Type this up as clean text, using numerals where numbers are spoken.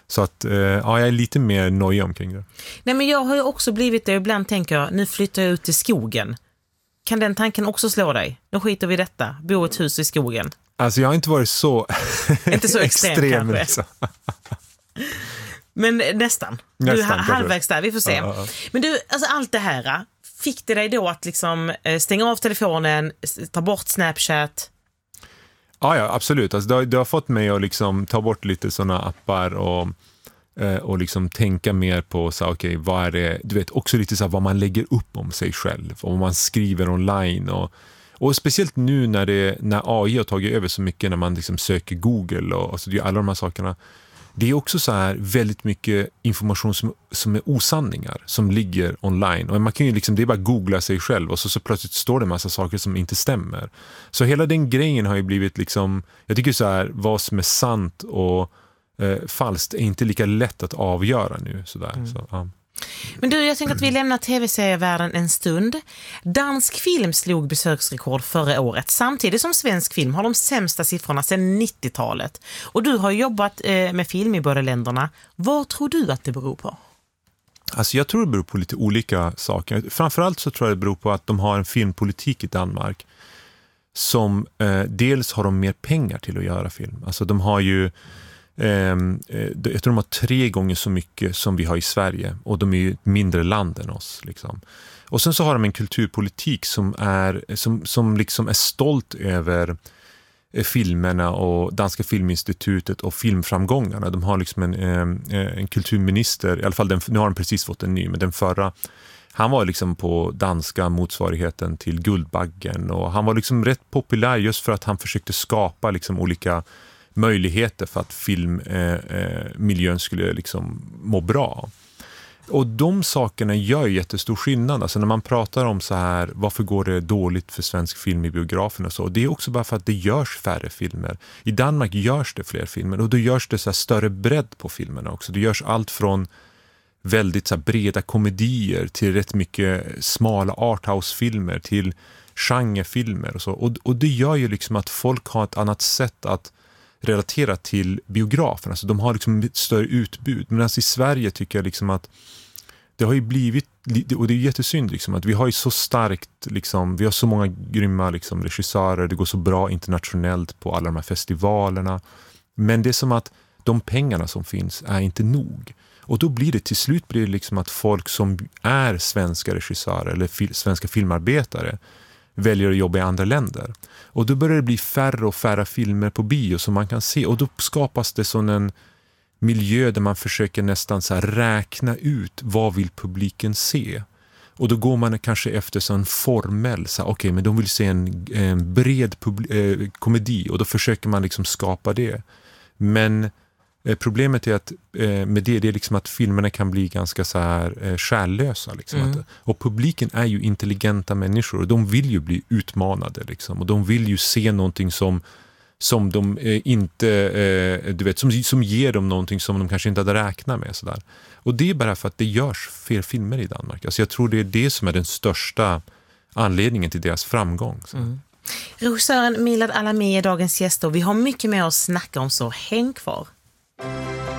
Så att jag är lite mer nöjd omkring det. Nej, men jag har ju också blivit det. Ibland tänker jag, nu flyttar jag ut till skogen. Kan den tanken också slå dig? Nu skiter vi i detta. Bo ett hus i skogen. Alltså jag har inte varit så inte så extrem kanske. Liksom. Men nästan. Du är halvvägs där, vi får se. Men du, alltså allt det här, fick det dig då att liksom stänga av telefonen, ta bort Snapchat? Ja, absolut. Alltså, det har fått mig att liksom ta bort lite sådana appar och liksom tänka mer på så okej, vad är det, du vet, också lite så här, vad man lägger upp om sig själv och vad man skriver online och speciellt nu när AI har tagit över så mycket, när man liksom söker Google och alltså, alla de här sakerna. Det är också så här väldigt mycket information som är osanningar som ligger online. Och man kan ju liksom, det är bara googla sig själv och så plötsligt står det en massa saker som inte stämmer. Så hela den grejen har ju blivit liksom, jag tycker så här, vad som är sant och falskt är inte lika lätt att avgöra nu. Sådär. Så, ja. Men du, jag tänker att vi lämnar tv-serievärlden en stund. Dansk film slog besöksrekord förra året. Samtidigt som svensk film har de sämsta siffrorna sedan 90-talet. Och du har jobbat med film i båda länderna. Vad tror du att det beror på? Alltså jag tror det beror på lite olika saker. Framförallt så tror jag det beror på att de har en filmpolitik i Danmark som dels har de mer pengar till att göra film. Alltså de har ju jag tror de har 3 gånger så mycket som vi har i Sverige, och de är ju ett mindre land än oss liksom. Och sen så har de en kulturpolitik som liksom är stolt över filmerna och Danska Filminstitutet och filmframgångarna. De har liksom en kulturminister, i alla fall nu har de precis fått en ny, men den förra, han var liksom på danska motsvarigheten till Guldbaggen, och han var liksom rätt populär just för att han försökte skapa liksom olika möjligheter för att filmmiljön skulle liksom må bra. Och de sakerna gör jättestor skillnad. Alltså när man pratar om så här, varför går det dåligt för svensk film i biografen och så. Det är också bara för att det görs färre filmer. I Danmark görs det fler filmer, och då görs det så här större bredd på filmerna också. Det görs allt från väldigt så här breda komedier till rätt mycket smala arthouse-filmer till genrefilmer och så. Och det gör ju liksom att folk har ett annat sätt att relatera till biografen. Alltså de har liksom ett större utbud. Men alltså i Sverige tycker jag liksom att det har ju blivit, och det är jättesynd liksom, att vi har ju så starkt liksom, vi har så många grymma liksom regissörer, det går så bra internationellt på alla de här festivalerna. Men det är som att de pengarna som finns är inte nog. Och då blir det till slut liksom att folk som är svenska regissörer eller svenska filmarbetare väljer att jobba i andra länder. Och då börjar det bli färre och färre filmer på bio som man kan se. Och då skapas det sån en miljö där man försöker nästan så här räkna ut vad vill publiken se. Och då går man kanske efter sån formell, så okej, men de vill se en bred komedi, och då försöker man liksom skapa det. Men problemet är att med det är liksom att filmerna kan bli ganska så här kärlösa liksom. Och publiken är ju intelligenta människor, och de vill ju bli utmanade liksom, och de vill ju se någonting som de inte du vet, som ger dem någonting som de kanske inte hade räknat med sådär. Och det är bara för att det görs fler filmer i Danmark. Alltså jag tror det är det som är den största anledningen till deras framgång. Regissören Milad Alami är dagens gäst, och vi har mycket mer att snacka om, så häng kvar.